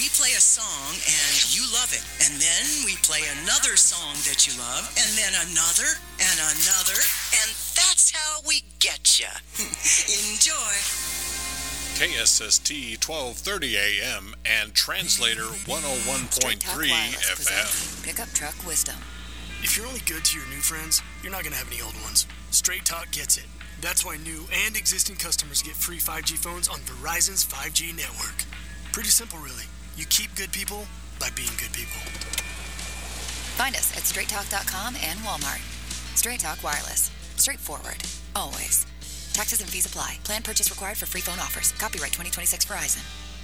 we play a song and you love it. And then we play another song that you love, and then another, and another, and that's how we get you. Enjoy. KSST 1230 AM and Translator 101.3 FM. Pickup Truck Wisdom. If you're only good to your new friends, you're not going to have any old ones. Straight Talk gets it. That's why new and existing customers get free 5G phones on Verizon's 5G network. Pretty simple, really. You keep good people by being good people. Find us at straighttalk.com and Walmart. Straight Talk Wireless. Straightforward. Always. Taxes and fees apply. Plan purchase required for free phone offers. Copyright 2026 Verizon.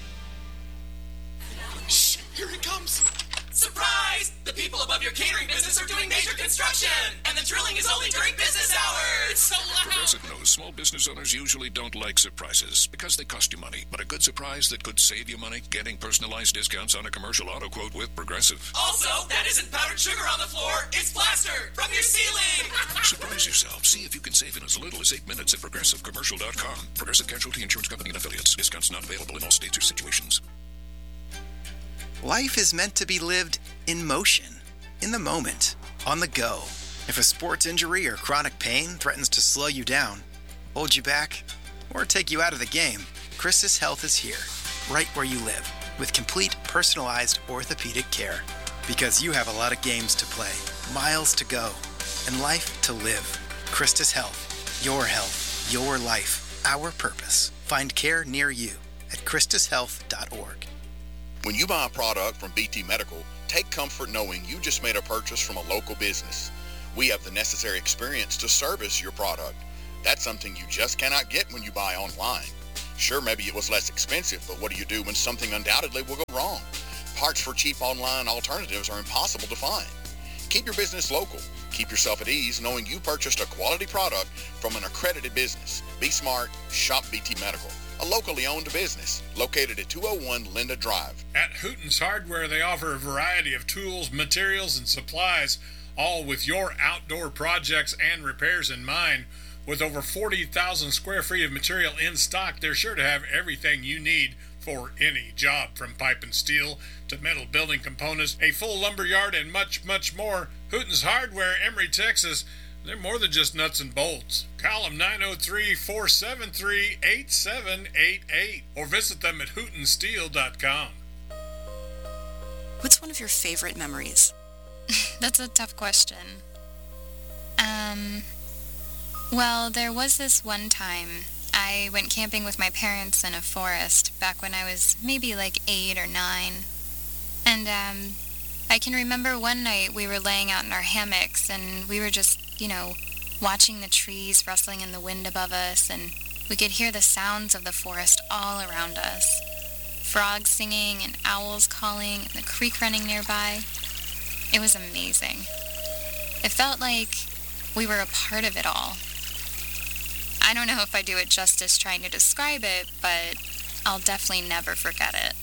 Shh! Here he comes! Surprise! The people above your catering business are doing major construction, and the drilling is only during business hours. It's so loud. Progressive knows small business owners usually don't like surprises because they cost you money. But a good surprise that could save you money, getting personalized discounts on a commercial auto quote with Progressive. Also, that isn't powdered sugar on the floor. It's plaster from your ceiling. Surprise yourself. See if you can save in as little as 8 minutes at ProgressiveCommercial.com. Progressive Casualty Insurance Company and Affiliates. Discounts not available in all states or situations. Life is meant to be lived in motion, in the moment, on the go. If a sports injury or chronic pain threatens to slow you down, hold you back, or take you out of the game, Christus Health is here, right where you live, with complete personalized orthopedic care. Because you have a lot of games to play, miles to go, and life to live. Christus Health, your life, our purpose. Find care near you at christushealth.org. When you buy a product from BT Medical, take comfort knowing you just made a purchase from a local business. We have the necessary experience to service your product. That's something you just cannot get when you buy online. Sure, maybe it was less expensive, but what do you do when something undoubtedly will go wrong? Parts for cheap online alternatives are impossible to find. Keep your business local. Keep yourself at ease knowing you purchased a quality product from an accredited business. Be smart. Shop BT Medical. A locally owned business located at 201 Linda Drive. At Hooten's Hardware, they offer a variety of tools, materials, and supplies, all with your outdoor projects and repairs in mind. With over 40,000 square feet of material in stock, they're sure to have everything you need for any job, from pipe and steel to metal building components, a full lumber yard, and much, much more. Hooten's Hardware, Emory, Texas. They're more than just nuts and bolts. Call them 903-473-8788 or visit them at hootensteel.com. What's one of your favorite memories? That's a tough question. Well, there was this one time I went camping with my parents in a forest back when I was maybe like 8 or 9. And I can remember one night we were laying out in our hammocks and we were just, watching the trees rustling in the wind above us, and we could hear the sounds of the forest all around us. Frogs singing and owls calling and the creek running nearby. It was amazing. It felt like we were a part of it all. I don't know if I do it justice trying to describe it, but I'll definitely never forget it.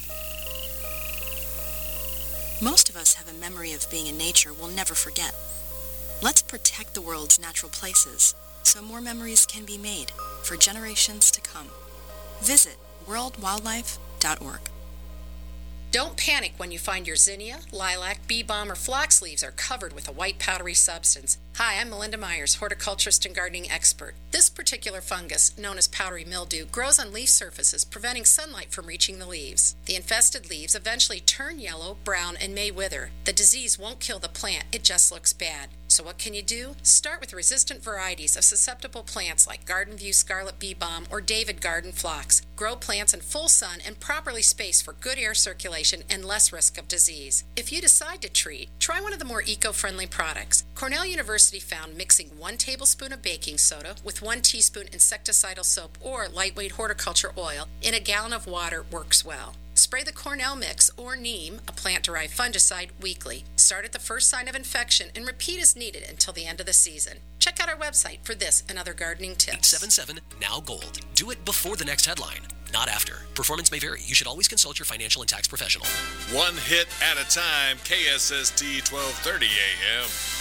Most of us have a memory of being in nature we'll never forget. Let's protect the world's natural places so more memories can be made for generations to come. Visit worldwildlife.org. Don't panic when you find your zinnia, lilac, bee balm, or phlox leaves are covered with a white powdery substance. Hi, I'm Melinda Myers, horticulturist and gardening expert. This particular fungus, known as powdery mildew, grows on leaf surfaces, preventing sunlight from reaching the leaves. The infested leaves eventually turn yellow, brown, and may wither. The disease won't kill the plant, it just looks bad. So what can you do? Start with resistant varieties of susceptible plants like Garden View Scarlet Bee Balm or David Garden Phlox. Grow plants in full sun and properly spaced for good air circulation and less risk of disease. If you decide to treat, try one of the more eco-friendly products. Cornell University found mixing 1 tablespoon of baking soda with 1 teaspoon insecticidal soap or lightweight horticulture oil in a gallon of water works well. Spray the Cornell Mix or Neem, a plant-derived fungicide, weekly. Start at the first sign of infection and repeat as needed until the end of the season. Check out our website for this and other gardening tips. 877 Now Gold. Do it before the next headline, not after. Performance may vary. You should always consult your financial and tax professional. One hit at a time, KSST 1230 AM.